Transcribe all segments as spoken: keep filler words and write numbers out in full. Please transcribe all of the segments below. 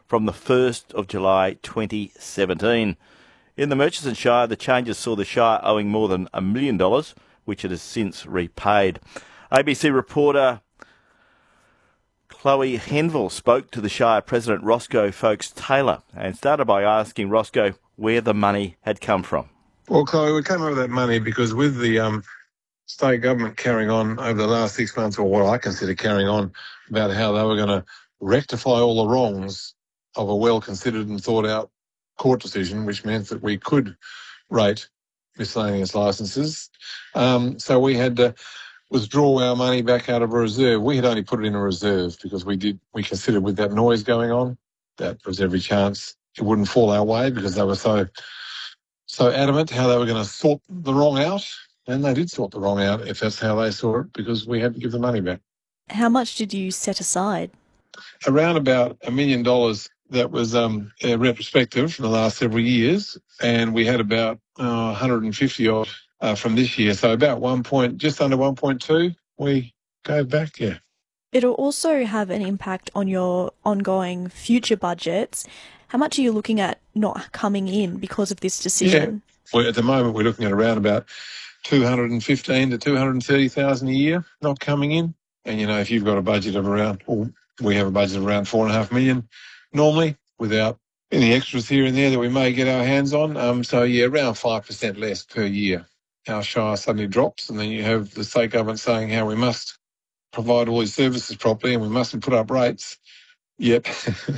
from the first of July twenty seventeen. In the Murchison Shire, the changes saw the Shire owing more than a million dollars, which it has since repaid. A B C reporter Chloe Henville spoke to the Shire President Roscoe Foulkes-Taylor and started by asking Roscoe where the money had come from. Well, Chloe, we came over that money because with the um, state government carrying on over the last six months, or what I consider carrying on, about how they were going to rectify all the wrongs of a well-considered and thought-out court decision, which meant that we could rate miscellaneous licences. Um, so we had to withdraw our money back out of a reserve. We had only put it in a reserve because we did we considered with that noise going on, that there was every chance it wouldn't fall our way because they were so so adamant how they were going to sort the wrong out. And they did sort the wrong out, if that's how they saw it, because we had to give the money back. How much did you set aside? Around about a million dollars. That was um, a retrospective from the last several years, and we had about uh, one hundred fifty odd uh, from this year. So about one point, just under one point two, we gave back. Yeah. It'll also have an impact on your ongoing future budgets. How much are you looking at not coming in because of this decision? Yeah. Well, at the moment, we're looking at around about two hundred fifteen to two hundred thirty thousand a year not coming in. And you know, if you've got a budget of around, well, we have a budget of around four and a half million. Normally, without any extras here and there that we may get our hands on. Um, so, yeah, around five percent less per year. Our Shire suddenly drops, and then you have the state government saying how we must provide all these services properly and we mustn't put up rates. Yep,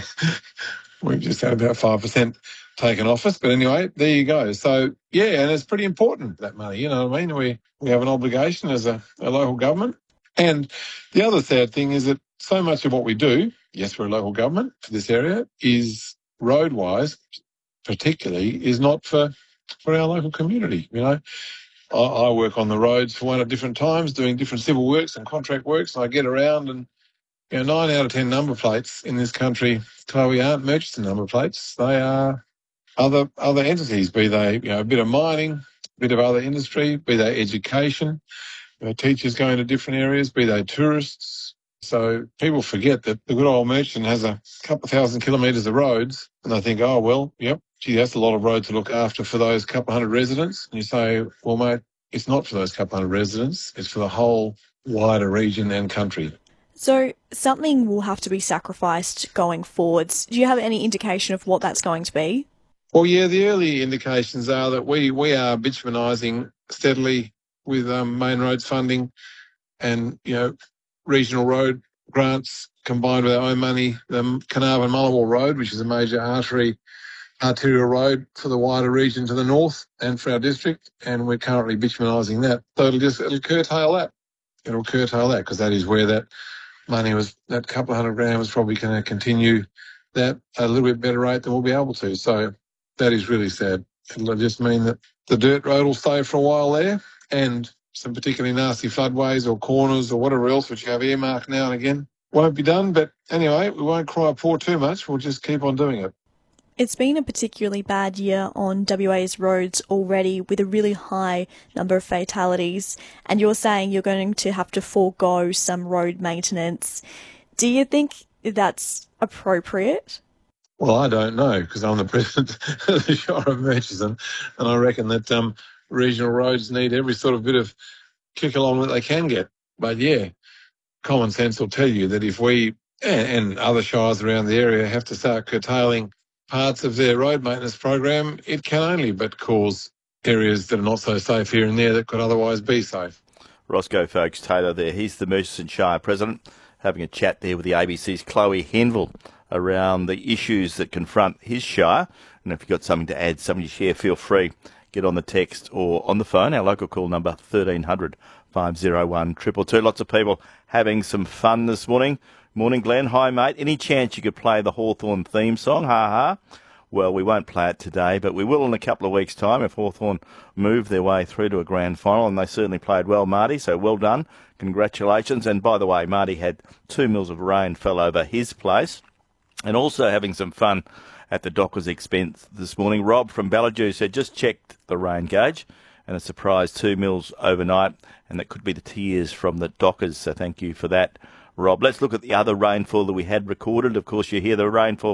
we've just had about five percent taken off us. But anyway, there you go. So, yeah, and it's pretty important, that money. You know what I mean? We, we have an obligation as a, a local government. And the other sad thing is that so much of what we do, yes, we're a local government for this area, is road-wise, particularly, is not for, for our local community. You know, I, I work on the roads for one at different times, doing different civil works and contract works, and I get around and, you know, nine out of ten number plates in this country, Chloe, aren't Murchison number plates. They are other other entities, be they, you know, a bit of mining, a bit of other industry, be they education, you know, teachers going to different areas, be they tourists. So people forget that the good old Murchison has a couple of thousand kilometres of roads, and they think, oh, well, yep, gee, that's a lot of road to look after for those couple of hundred residents. And you say, well, mate, it's not for those couple of hundred residents. It's for the whole wider region and country. So something will have to be sacrificed going forwards. Do you have any indication of what that's going to be? Well, yeah, the early indications are that we, we are bitumenising steadily with um, main roads funding and, you know, regional road grants combined with our own money. The Carnarvon-Mullawall Road, which is a major artery, arterial road for the wider region to the north and for our district, and we're currently bitumenising that. So it'll just it'll curtail that. It'll curtail that because that is where that money was, that couple of hundred grand was probably going to continue that at a little bit better rate than we'll be able to. So that is really sad. It'll just mean that the dirt road will stay for a while there, and some particularly nasty floodways or corners or whatever else, which you have earmarked now and again, won't be done. But anyway, we won't cry poor too much. We'll just keep on doing it. It's been a particularly bad year on W A's roads already, with a really high number of fatalities, and you're saying you're going to have to forego some road maintenance. Do you think that's appropriate? Well, I don't know, because I'm the president of the Shire of Murchison, and I reckon that um, regional roads need every sort of bit of kick along that they can get. But yeah, common sense will tell you that if we and, and other shires around the area have to start curtailing parts of their road maintenance program, it can only but cause areas that are not so safe here and there that could otherwise be safe. Roscoe Foulkes-Taylor there. He's the Murchison Shire President, having a chat there with the A B C's Chloe Henville around the issues that confront his shire. And if you've got something to add, something to share, feel free. Get on the text or on the phone. Our local call number, thirteen hundred, five oh one, two two two. Lots of people having some fun this morning. Morning, Glenn. Hi, mate. Any chance you could play the Hawthorn theme song? Ha ha. Well, we won't play it today, but we will in a couple of weeks' time if Hawthorn move their way through to a grand final, and they certainly played well, Marty, so well done. Congratulations. And by the way, Marty had two mils of rain fell over his place, and also having some fun at the Dockers' expense this morning. Rob from Ballajoo said, just checked the rain gauge, and a surprise two mils overnight, and that could be the tears from the Dockers, so thank you for that, Rob. Let's look at the other rainfall that we had recorded. Of course, you hear the rainfall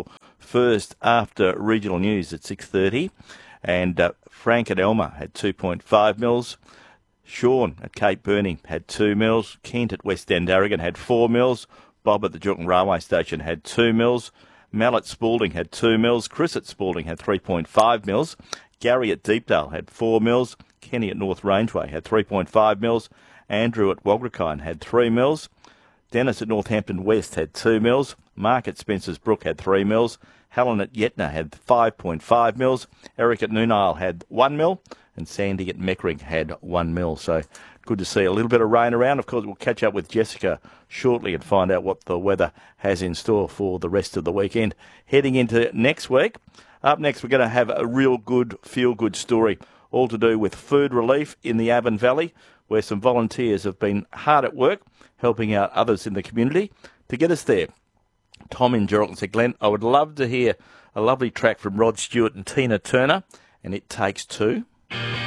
first after regional news at six thirty. And uh, Frank at Elmer had two point five mils. Sean at Cape Burney had two mils. Kent at West End Aragon had four mils. Bob at the Jordan Railway Station had two mils. Mal at Spalding had two mils. Chris at Spalding had three point five mils. Gary at Deepdale had four mils. Kenny at North Rangeway had three point five mils. Andrew at Walgrakine had three mils. Dennis at Northampton West had two mils. Mark at Spencer's Brook had three mils. Helen at Yetna had five point five mils. Eric at Noonile had one mil. And Sandy at Meckering had one mil. So good to see a little bit of rain around. Of course, we'll catch up with Jessica shortly and find out what the weather has in store for the rest of the weekend. Heading into next week, up next we're going to have a real good, feel-good story, all to do with food relief in the Avon Valley, where some volunteers have been hard at work helping out others in the community. To get us there, Tom in Geraldton said, Glenn, I would love to hear a lovely track from Rod Stewart and Tina Turner, and It Takes Two.